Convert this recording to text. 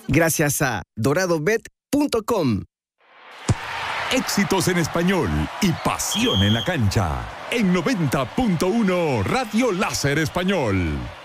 Gracias a doradobet.com. Éxitos en español y pasión en la cancha. En 90.1 Radio Láser Español.